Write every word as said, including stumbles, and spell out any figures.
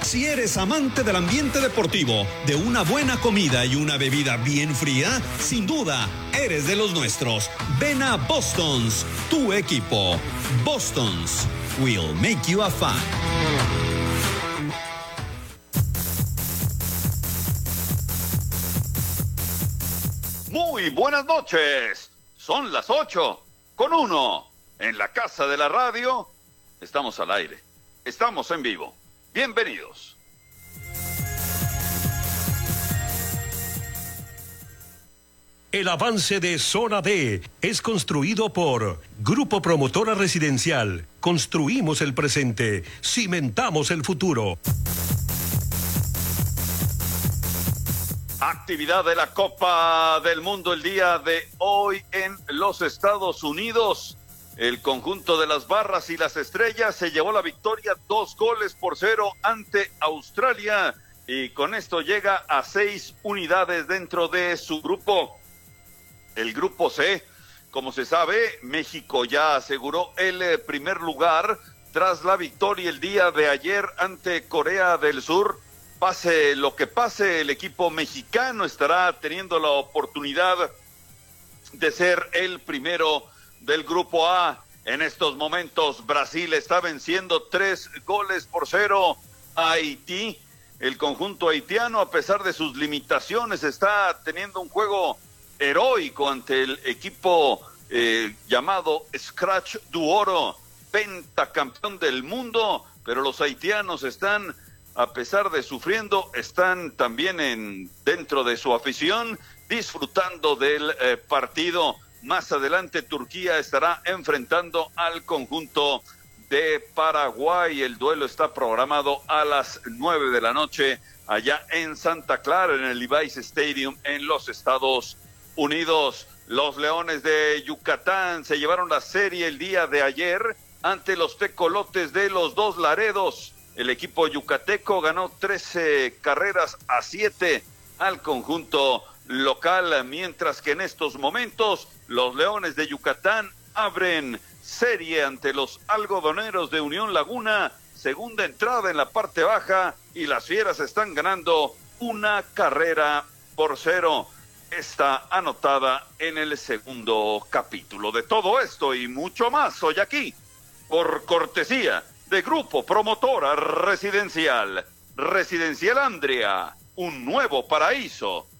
Si eres amante del ambiente deportivo, de una buena comida y una bebida bien fría, sin duda, eres de los nuestros. Ven a Boston's, tu equipo. Boston's will make you a fan. Muy buenas noches. Son las ocho con uno. En la casa de la radio, estamos al aire. Estamos en vivo. Bienvenidos. El avance de Zona D es construido por Grupo Promotora Residencial. Construimos el presente, cimentamos el futuro. Actividad de la Copa del Mundo el día de hoy en los Estados Unidos. El conjunto de las Barras y las Estrellas se llevó la victoria dos goles por cero ante Australia y con esto llega a seis unidades dentro de su grupo. El grupo C, como se sabe, México ya aseguró el primer lugar tras la victoria el día de ayer ante Corea del Sur. Pase lo que pase, el equipo mexicano estará teniendo la oportunidad de ser el primero del grupo A. En estos momentos Brasil está venciendo tres goles por cero a Haití. El conjunto haitiano, a pesar de sus limitaciones, está teniendo un juego heroico ante el equipo eh, llamado Scratch du Oro, pentacampeón del mundo, pero los haitianos están, a pesar de sufriendo, están también en dentro de su afición, disfrutando del eh, partido. Más adelante Turquía estará enfrentando al conjunto de Paraguay. El duelo está programado a las nueve de la noche allá en Santa Clara, en el Levi's Stadium en los Estados Unidos. Los Leones de Yucatán se llevaron la serie el día de ayer ante los Tecolotes de los Dos Laredos. El equipo yucateco ganó trece carreras a siete al conjunto local, mientras que en estos momentos los Leones de Yucatán abren serie ante los Algodoneros de Unión Laguna, segunda entrada en la parte baja, y las Fieras están ganando una carrera por cero. Está anotada en el segundo capítulo. De todo esto y mucho más hoy aquí, por cortesía de Grupo Promotora Residencial. Residencial Andria, un nuevo paraíso